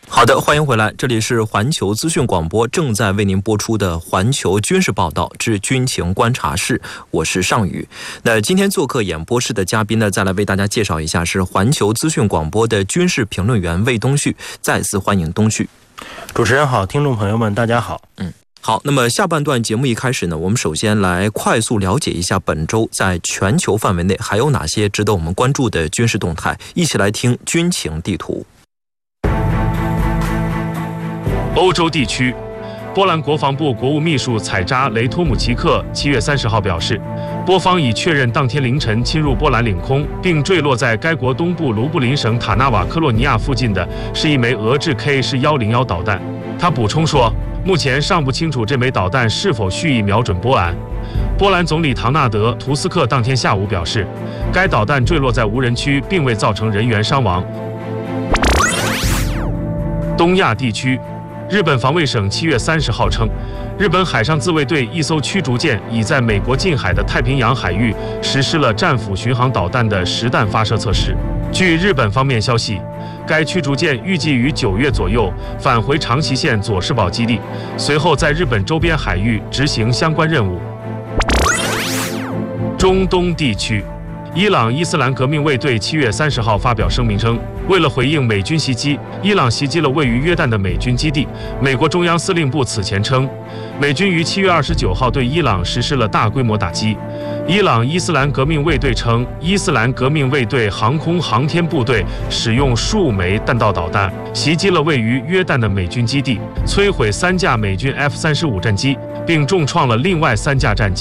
好的，欢迎回来，这里是环球资讯广播正在为您播出的环球军事报道之军情观察室，我是尚宇。那今天做客演播室的嘉宾呢，再来为大家介绍一下，是环球资讯广播的军事评论员魏东旭。再次欢迎东旭。 主持人好，听众朋友们大家好。 好，那么下半段节目一开始呢，我们首先来快速了解一下本周在全球范围内还有哪些值得我们关注的军事动态，一起来听军情地图。 欧洲地区，波兰国防部国务秘书采扎雷托姆奇克7月30号表示，波方已确认当天凌晨侵入波兰领空并坠落在该国东部卢布林省塔纳瓦科洛尼亚附近的是一枚俄制 K-101导弹。他补充说，目前尚不清楚这枚导弹是否蓄意瞄准波兰。波兰总理唐纳德·图斯克当天下午表示，该导弹坠落在无人区，并未造成人员伤亡。东亚地区，日本防卫省7月30号称，日本海上自卫队一艘驱逐舰已在美国近海的太平洋海域实施了战斧巡航导弹的实弹发射测试。据日本方面消息，该驱逐舰预计于9月左右返回长崎县佐世保基地，随后在日本周边海域执行相关任务。中东地区，伊朗伊斯兰革命卫队7月30号发表声明称，为了回应美军袭击，伊朗袭击了位于约旦的美军基地。美国中央司令部此前称，美军于7月29号对伊朗实施了大规模打击。伊朗伊斯兰革命卫队称，伊斯兰革命卫队航空航天部队使用数枚弹道导弹袭击了位于约旦的美军基地，摧毁3架美军 F-35战机，并重创了另外3架战机。